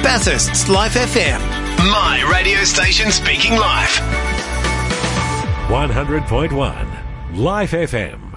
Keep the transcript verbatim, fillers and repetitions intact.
Bathurst's Life F M. My radio station speaking live. one hundred point one Life F M.